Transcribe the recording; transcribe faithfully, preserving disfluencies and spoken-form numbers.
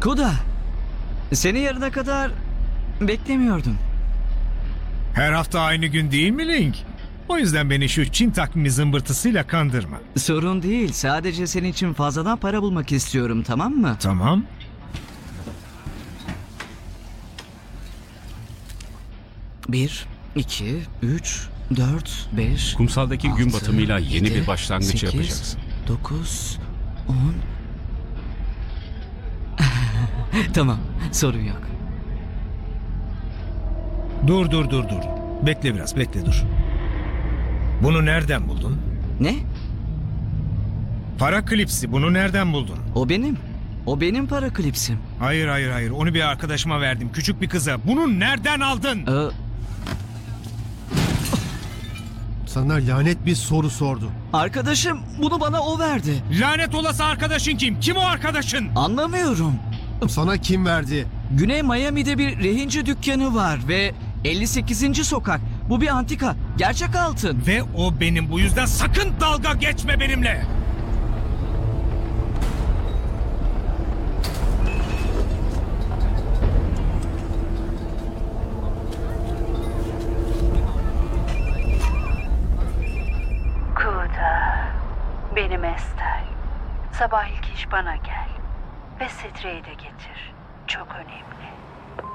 Kuda, seni yarına kadar beklemiyordum. Her hafta aynı gün değil mi Link? O yüzden beni şu Çin takvimi zımbırtısıyla kandırma. Sorun değil, sadece senin için fazladan para bulmak istiyorum, tamam mı? Tamam. Bir, iki, üç, dört, beş, Kumsaldaki gün altı, batımıyla yeni yedi, bir başlangıç sekiz, yapacaksın. Dokuz, on... Tamam, sorun yok. Dur dur dur dur. Bekle biraz bekle dur. Bunu nereden buldun? Ne? Para klipsi bunu nereden buldun? O benim. O benim para klipsim. Hayır hayır hayır onu bir arkadaşıma verdim. Küçük bir kıza. Bunu nereden aldın? Ee, Sana lanet bir soru sordu. arkadaşım bunu bana o verdi. Lanet olası arkadaşın kim? Kim o arkadaşın? Anlamıyorum. Sana kim verdi? Güney Miami'de bir rehinci dükkanı var ve elli sekizinci sokak. Bu bir antika. Gerçek altın. Ve o benim bu yüzden sakın dalga geçme benimle. Kuda, benim Estel. Sabah ilk iş bana gel. Ve Setre'yi de getir. Çok önemli.